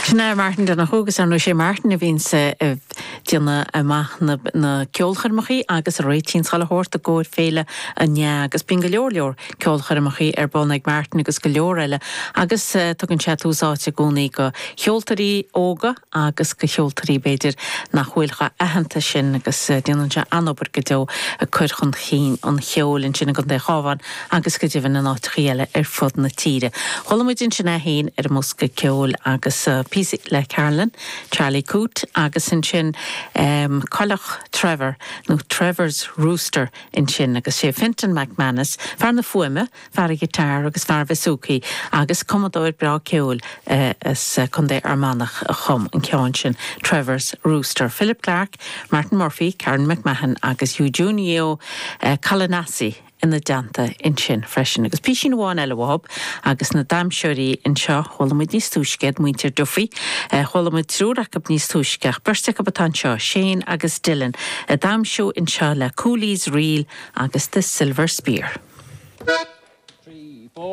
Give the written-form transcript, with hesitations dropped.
Sinna Martin den hógus an sé Martin a vín se dina amach na ceolcharmachaí agus réitín chaile hort a góir féile a ne agus bin go leor ceolcharmachaí bonnaig Martin agus go leor eile agus tugann sé úsáte gúnaí go cheoltarí óga agus go cheoltarí beidir nach bhfuilcha ahananta sin agus déanann se anobar go deo a chuir chun chin an cheolinn sin go dé chábhain agus go dtíhann na nátriile fud na tíre. Cholamidin sin héin musca ceol agus písi le Carolyn, Charlie Coote agus in sin Colach Trevor, no Trevor's Rooster in sin agus sé Fintan McManus, far na fuime, far a gitar agus far vesúki agus commodóir bra ceol as chundé armánach a chum an ceáin sin Trevor's Rooster. Philip Clark, Martin Murphy, Karen McMahon agus Eugenio Calanasi in the danta in sin freisin agus písin bháin eile bhab agus na damseoirí in seo cholamid níos túiscead muintir dufií cholamid trúrach ab níos túisceach burste go batán seo Shane agus Dylan a damseo in seo le Cooley's Reel agus the Silver Spear.